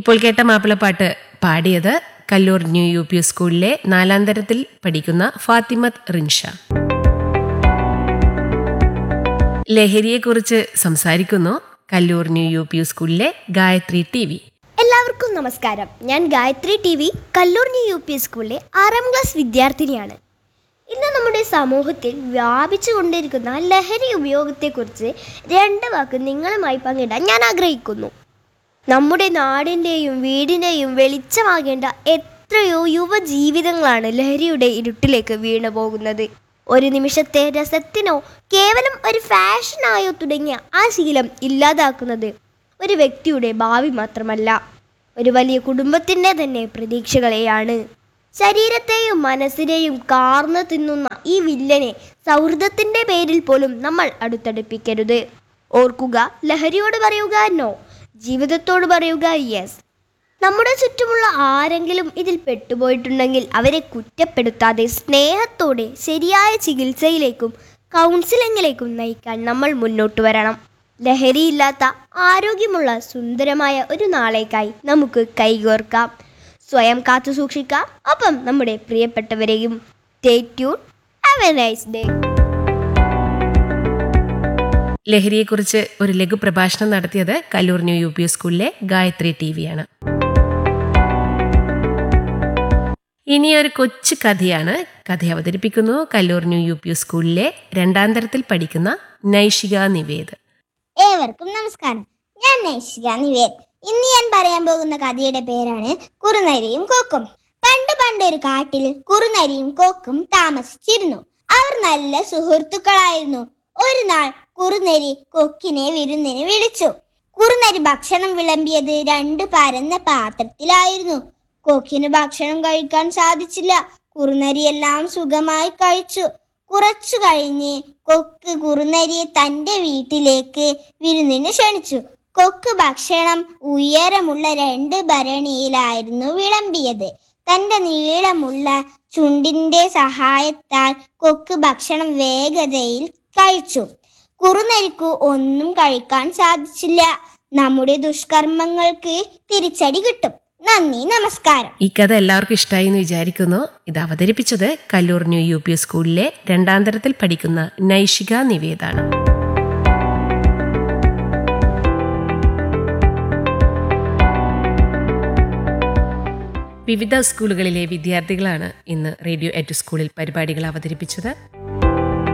ഇപ്പോൾ കേട്ട മാപ്പിളപ്പാട്ട് പാടിയത് കല്ലൂർ ന്യൂ UP സ്കൂളിലെ 4ാം തരത്തിൽ പഠിക്കുന്ന ഫാത്തിമത്ത് റിൻഷ. ലഹരിയെക്കുറിച്ച് സംസാരിക്കുന്നു കല്ലൂർ ന്യൂ UP സ്കൂളിലെ ഗായത്രി TV. എല്ലാവർക്കും നമസ്കാരം. ഞാൻ Gayathri TV, Kallur new UP സ്കൂളിലെ 6ാം ക്ലാസ് വിദ്യാർത്ഥിനിയാണ്. ഇന്ന് നമ്മുടെ സമൂഹത്തിൽ വ്യാപിച്ചു കൊണ്ടിരിക്കുന്ന ലഹരി ഉപയോഗത്തെക്കുറിച്ച് 2 വാക്ക് നിങ്ങളുമായി പങ്കിടാൻ ഞാൻ ആഗ്രഹിക്കുന്നു. നമ്മുടെ നാടിൻ്റെയും വീടിൻ്റെയും വെളിച്ചമാകേണ്ട എത്രയോ യുവജീവിതങ്ങളാണ് ലഹരിയുടെ ഇരുട്ടിലേക്ക് വീണു പോകുന്നത്. ഒരു നിമിഷത്തെ രസത്തിനോ കേവലം ഒരു ഫാഷനായോ തുടങ്ങിയ ആ ശീലം ഇല്ലാതാക്കുന്നത് ഒരു വ്യക്തിയുടെ ഭാവി മാത്രമല്ല, ഒരു വലിയ കുടുംബത്തിൻ്റെ തന്നെ പ്രതീക്ഷകളെയാണ്. ശരീരത്തെയും മനസ്സിനെയും കാർന്നു തിന്നുന്ന ഈ വില്ലനെ സൗഹൃദത്തിൻ്റെ പേരിൽ പോലും നമ്മൾ അടുത്തടുപ്പിക്കരുത്. ഓർക്കുക, ലഹരിയോട് പറയുക നോ, ജീവിതത്തോട് പറയുക യെസ്. നമ്മുടെ ചുറ്റുമുള്ള ആരെങ്കിലും ഇതിൽ പെട്ടുപോയിട്ടുണ്ടെങ്കിൽ അവരെ കുറ്റപ്പെടുത്താതെ സ്നേഹത്തോടെ ശരിയായ ചികിത്സയിലേക്കും കൗൺസിലിങ്ങിലേക്കും നയിക്കാൻ നമ്മൾ മുന്നോട്ട് വരണം. ലഹരിയില്ലാത്ത ആരോഗ്യമുള്ള സുന്ദരമായ ഒരു നാളേക്കായി നമുക്ക് കൈകോർക്കാം. സ്വയം കാത്തു സൂക്ഷിക്കാം, ഒപ്പം നമ്മുടെ പ്രിയപ്പെട്ടവരെയും. Stay tune. Have A nice day. ലഹരിയെക്കുറിച്ച് ഒരു ലഘു പ്രഭാഷണം നടത്തിയത് കല്ലൂർ ന്യൂ UP സ്കൂളിലെ ഗായത്രി TV ആണ്. ഇനിയൊരു കൊച്ചു കഥയാണ്. കഥ അവതരിപ്പിക്കുന്നു കല്ലൂർ ന്യൂ UP സ്കൂളിലെ 2ാം തരത്തിൽ പഠിക്കുന്ന നൈഷിക നിവേദ്. ഏവർക്കും നമസ്കാരം. ഞാൻ നൈഷിക നിവേദ്. ഇന്ന് ഞാൻ പറയാൻ പോകുന്ന കഥയുടെ പേരാണ് കുറുനരിയും കൊക്കും. പണ്ടൊരു കാട്ടിൽ കുറുനരിയും കൊക്കും താമസിച്ചിരുന്നു. അവർ നല്ല സുഹൃത്തുക്കളായിരുന്നു. ഒരു നാൾ കുറുനരി കൊക്കിനെ വിരുന്നിന് വിളിച്ചു. കുറുനരി ഭക്ഷണം വിളമ്പിയത് 2 പരന്ന പാത്രത്തിലായിരുന്നു. കൊക്കിന് ഭക്ഷണം കഴിക്കാൻ സാധിച്ചില്ല. കുറുനരി എല്ലാം സുഖമായി കഴിച്ചു. കുറച്ചു കഴിഞ്ഞ് കൊക്ക് കുറുനരിയെ തന്റെ വീട്ടിലേക്ക് വിരുന്നിന് ക്ഷണിച്ചു. കൊക്ക് ഭക്ഷണം ഉയരമുള്ള 2 ഭരണിയിലായിരുന്നു വിളമ്പിയത്. തന്റെ നീളമുള്ള ചുണ്ടിന്റെ സഹായത്താൽ കൊക്ക് ഭക്ഷണം വേഗതയിൽ കഴിച്ചു. കുറുനരിക്ക് ഒന്നും കഴിക്കാൻ സാധിച്ചില്ല. നമ്മുടെ ദുഷ്കർമ്മങ്ങൾക്ക് തിരിച്ചടി കിട്ടും. നന്ദി, നമസ്കാരം. ഈ കഥ എല്ലാവർക്കും ഇഷ്ടമായി എന്ന് വിചാരിക്കുന്നു. ഇത് അവതരിപ്പിച്ചത് കല്ലൂർ ന്യൂ UP സ്കൂളിലെ 2ാം തരത്തിൽ പഠിക്കുന്ന നൈഷിക നിവേദാണ്. വിവിധ സ്കൂളുകളിലെ വിദ്യാർത്ഥികളാണ് ഇന്ന് റേഡിയോ എറ്റ് സ്കൂളിൽ പരിപാടികൾ അവതരിപ്പിച്ചത്.